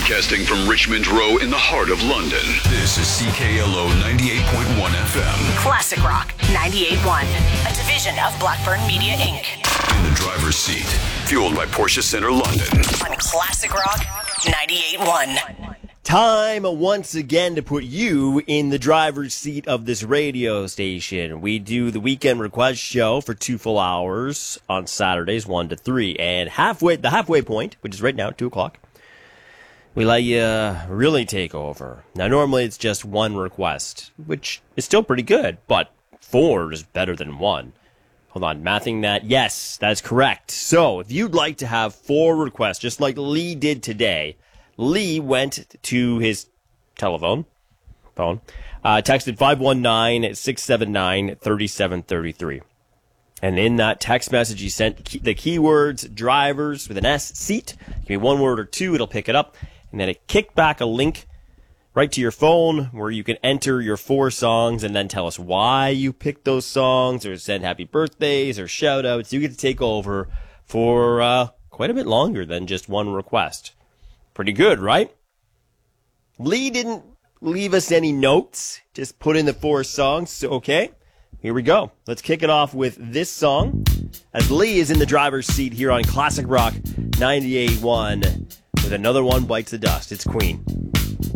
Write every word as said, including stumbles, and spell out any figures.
Broadcasting from Richmond Row in the heart of London. This is C K L O ninety-eight point one F M. Classic Rock ninety-eight point one, a division of Blackburn Media, Incorporated. In the driver's seat, fueled by Porsche Center London. On Classic Rock ninety-eight point one. Time once again to put you in the driver's seat of this radio station. We do the weekend request show for two full hours on Saturdays, one to three. And halfway, the halfway point, which is right now, two o'clock, we let you really take over. Now, normally it's just one request, which is still pretty good, but four is better than one. Hold on, mathing that. Yes, that's correct. So, if you'd like to have four requests, just like Lee did today, Lee went to his telephone, phone, uh, texted five one nine, six seven nine, three seven three three. And in that text message, he sent key- the keywords drivers with an S, seat. Give me one word or two, it'll pick it up. And then it kicked back a link right to your phone where you can enter your four songs and then tell us why you picked those songs or send happy birthdays or shout outs. You get to take over for uh, quite a bit longer than just one request. Pretty good, right? Lee didn't leave us any notes, just put in the four songs. So, okay, here we go. Let's kick it off with this song as Lee is in the driver's seat here on Classic Rock ninety-eight point one with Another One Bites the Dust. It's Queen.